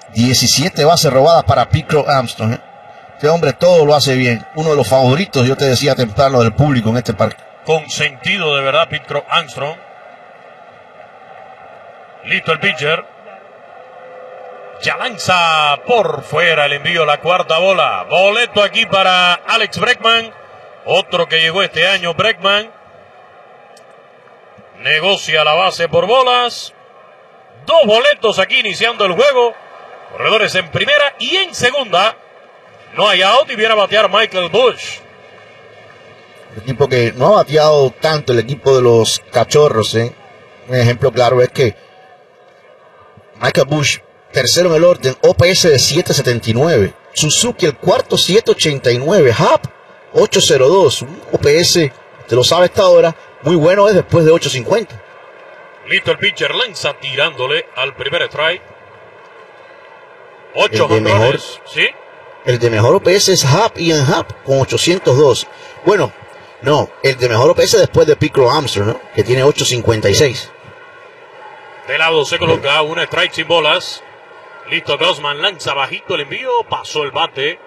17 bases robadas para Pete Crow Armstrong. Este hombre todo lo hace bien. Uno de los favoritos, yo te decía temprano, del público en este parque. Con sentido de verdad, Pete Crow Armstrong. Listo el pitcher. Ya lanza por fuera el envío, la cuarta bola. Boleto aquí para Alex Bregman. Otro que llegó este año, Bregman. Negocia la base por bolas. 2 boletos aquí iniciando el juego. Corredores en primera y en segunda. No hay out y viene a batear Michael Busch. El equipo que no ha bateado tanto, el equipo de los Cachorros. Un ejemplo claro es que Michael Busch, tercero en el orden, OPS de 7.79. Suzuki, el cuarto, 7.89. Happ, 8.02. Un OPS, te lo sabe esta hora, muy bueno es después de 8.50. Listo el pitcher, lanza tirándole al primer strike. 8 jonrones, ¿sí? El de mejor OPS es Happ, Ian Happ, con 802. Bueno, no, el de mejor OPS después de Pete Crow Armstrong, ¿no? Que tiene 856. De lado se coloca un strike sin bolas. Listo, Grossman lanza bajito el envío, pasó el bate.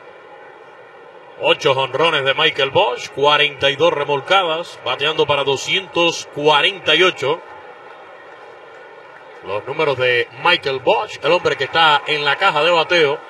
8 jonrones de Michael Busch, 42 remolcadas, bateando para 248. Los números de Michael Busch, el hombre que está en la caja de bateo.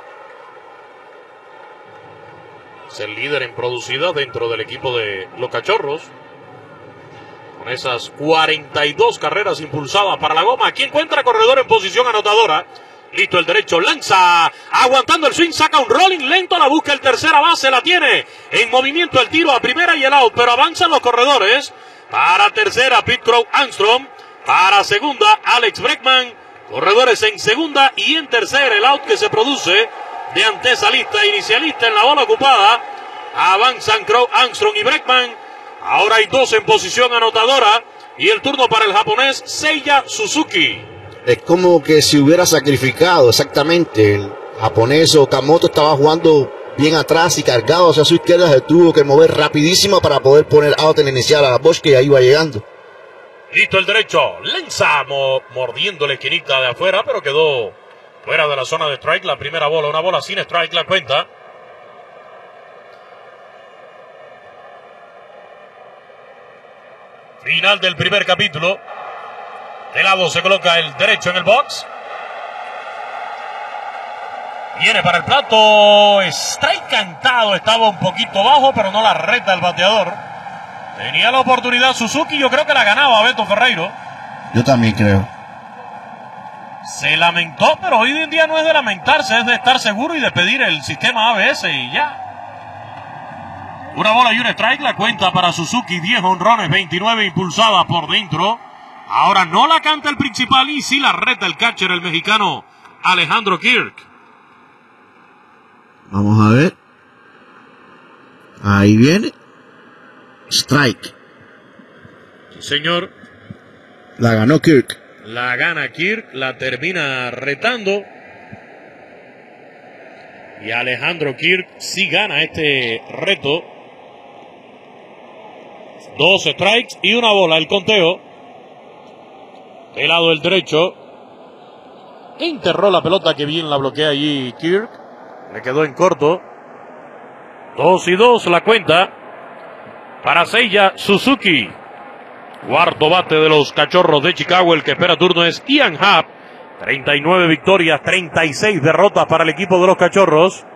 Es el líder en producidas dentro del equipo de los Cachorros. Con esas 42 carreras impulsadas para la goma. Aquí encuentra corredor en posición anotadora. Listo el derecho, lanza, aguantando el swing, saca un rolling lento, la busca el tercera base, la tiene en movimiento el tiro a primera y el out, pero avanzan los corredores. Para tercera, Pete Crow Armstrong. Para segunda, Alex Bregman. Corredores en segunda y en tercera, el out que se produce de antesalista, inicialista en la bola ocupada. Avanzan Crow Armstrong y Bregman. Ahora hay 2 en posición anotadora. Y el turno para el japonés Seiya Suzuki. Es como que si hubiera sacrificado exactamente. El japonés Okamoto estaba jugando bien atrás y cargado hacia su izquierda. Se tuvo que mover rapidísimo para poder poner out en inicial a Busch, que ya iba llegando. Listo el derecho. Lanza mordiendo la esquinita de afuera, pero quedó fuera de la zona de strike. La primera bola, una bola sin strike, la cuenta. Final del primer capítulo. De lado se coloca el derecho en el box. Viene para el plato. Strike cantado. Estaba un poquito bajo, pero no la reta el bateador. Tenía la oportunidad Suzuki. Yo creo que la ganaba Beto Ferreiro. Yo también creo. Se lamentó, pero hoy en día no es de lamentarse, es de estar seguro y de pedir el sistema ABS y ya. Una bola y un strike, la cuenta para Suzuki, 10 honrones, 29 impulsadas por dentro. Ahora no la canta el principal y sí la reta el catcher, el mexicano Alejandro Kirk. Vamos a ver. Ahí viene. Strike. Sí, señor. La ganó Kirk. La gana Kirk, la termina retando. Y Alejandro Kirk sí gana este reto. 2 strikes y una bola, el conteo. Del lado del derecho. Enterró la pelota, que bien la bloquea allí Kirk. Le quedó en corto. 2-2 la cuenta para Seiya Suzuki. Cuarto bate de los Cachorros de Chicago. El que espera turno es Ian Happ. 39 victorias, 36 derrotas para el equipo de los Cachorros.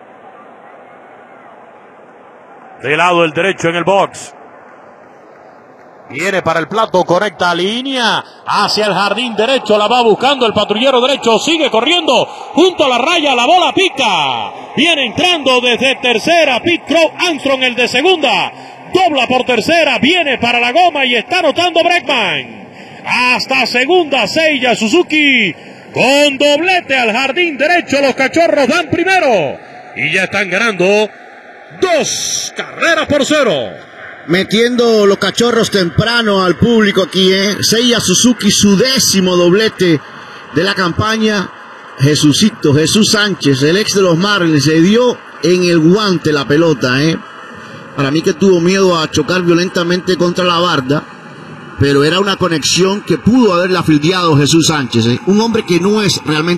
Del lado del derecho en el box. Viene para el plato, conecta línea hacia el jardín derecho, la va buscando el patrullero derecho, sigue corriendo junto a la raya, la bola pica. Viene entrando desde tercera Pete Crow Armstrong, el de segunda. Dobla por tercera, viene para la goma y está anotando Bregman. Hasta segunda Seiya Suzuki con doblete al jardín derecho. Los Cachorros dan primero y ya están ganando 2-0. Metiendo los Cachorros temprano al público aquí, Seiya Suzuki, su 10º doblete de la campaña. Jesús Sánchez, el ex de los Marlins, se dio en el guante la pelota, Para mí que tuvo miedo a chocar violentamente contra la barda, pero era una conexión que pudo haberla fildeado Jesús Sánchez, Un hombre que no es realmente